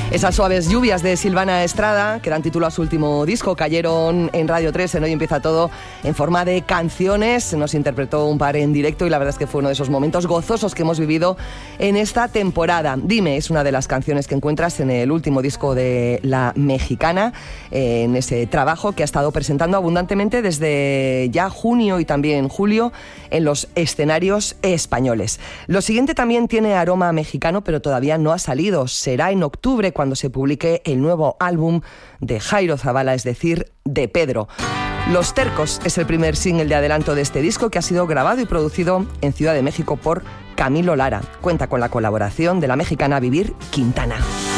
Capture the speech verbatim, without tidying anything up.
Esas suaves lluvias de Silvana Estrada, que dan título a su último disco, cayeron en Radio tres, en Hoy Empieza Todo, en forma de canciones. Nos interpretó un par en directo y la verdad es que fue uno de esos momentos gozosos que hemos vivido en esta temporada. Dime es una de las canciones que encuentras en el último disco de la mexicana, en ese trabajo que ha estado presentando abundantemente desde ya junio y también julio en los escenarios españoles. Lo siguiente también tiene aroma mexicano, pero todavía no ha salido. Será en octubre cuando se publique el nuevo álbum de Jairo Zabala, es decir, de Pedro. Los Tercos es el primer single de adelanto de este disco, que ha sido grabado y producido en Ciudad de México por Camilo Lara. Cuenta con la colaboración de la mexicana Vivir Quintana.